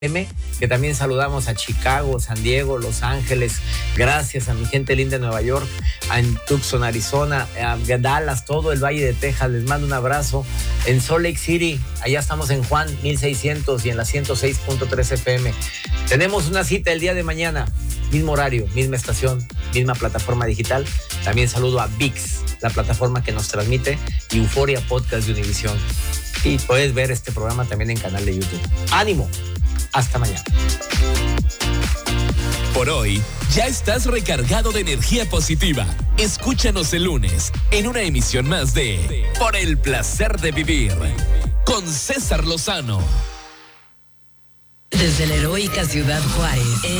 que también saludamos a Chicago, San Diego, Los Ángeles, gracias a mi gente linda de Nueva York, a Tucson, Arizona, a Dallas, todo el Valle de Texas, les mando un abrazo. En Salt Lake City, allá estamos en Juan 1600 y en la 106.3 FM. Tenemos una cita el día de mañana, mismo horario, misma estación, misma plataforma digital. También saludo a ViX, la plataforma que nos transmite, y Euforia Podcast de Univisión. Y puedes ver este programa también en canal de YouTube. ¡Ánimo! Hasta mañana. Por hoy, ya estás recargado de energía positiva. Escúchanos el lunes en una emisión más de Por el Placer de Vivir con César Lozano. Desde la heroica Ciudad Juárez.